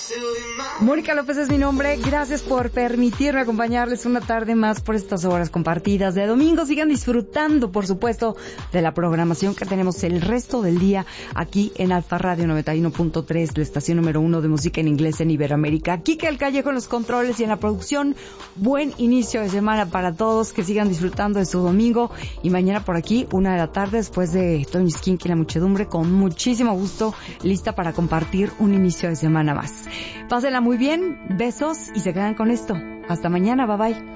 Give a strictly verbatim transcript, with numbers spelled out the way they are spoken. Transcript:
Mónica López es mi nombre. Gracias por permitirme acompañarles una tarde más por estas horas compartidas de domingo. Sigan disfrutando, por supuesto, de la programación que tenemos el resto del día aquí en Alfa Radio noventa y uno punto tres, la estación número uno de música en inglés en Iberoamérica. Kike El Callejo en los controles y en la producción. Buen inicio de semana para todos. Que sigan disfrutando de su domingo. Y mañana por aquí, una de la tarde, después de Tony Skink y la muchedumbre, con muchísimo gusto, lista para compartir un inicio de semana más. Pásenla muy bien, besos y se quedan con esto. Hasta mañana, bye bye.